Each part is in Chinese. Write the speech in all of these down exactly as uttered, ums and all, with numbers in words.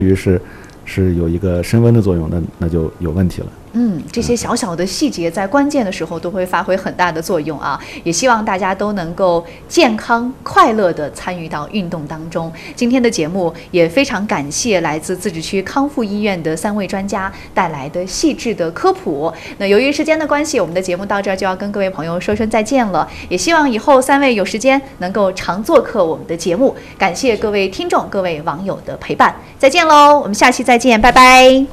于是是有一个升温的作用，那那就有问题了。 嗯，这些小小的细节在关键的时候都会发挥很大的作用啊！也希望大家都能够健康快乐地参与到运动当中。今天的节目也非常感谢来自自治区康复医院的三位专家带来的细致的科普。那由于时间的关系，我们的节目到这儿就要跟各位朋友说声再见了。也希望以后三位有时间能够常做客我们的节目。感谢各位听众、各位网友的陪伴，再见喽！我们下期再见，拜拜。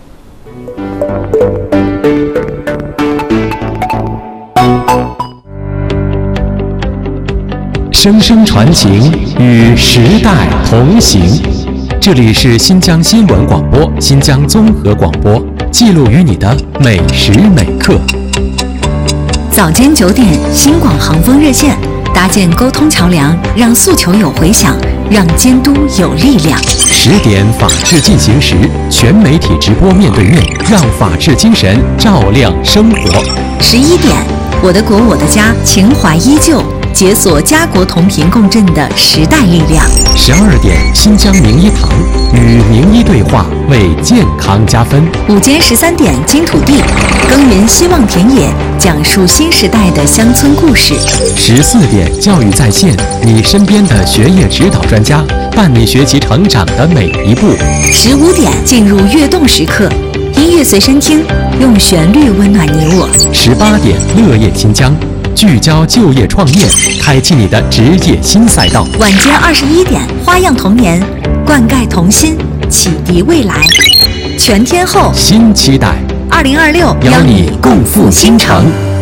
声声传情，与时代同行。这里是新疆新闻广播、新疆综合广播，记录于你的每时每刻。 早间九点，新广航风热线，搭建沟通桥梁，让诉求有回响，让监督有力量。 十点，法治进行时，全媒体直播面对面，让法治精神照亮生活。 十一点，我的国我的家，情怀依旧，解锁家国同频共振的时代力量。 十二点，新疆名医堂，与名医对话，为健康加分。 午间十三点，金土地，耕耘希望田野，讲述新时代的乡村故事。 十四点，教育在线，你身边的学业指导专家，伴你学习成长的每一步。 十五点，进入跃动时刻，音乐随身听，用旋律温暖你我。 十八点，乐业新疆，聚焦就业创业，开启你的职业新赛道。 晚间二十一点，花样童年，灌溉童心，启迪未来。全天候新期待， 二零二六， 邀你共赴新城。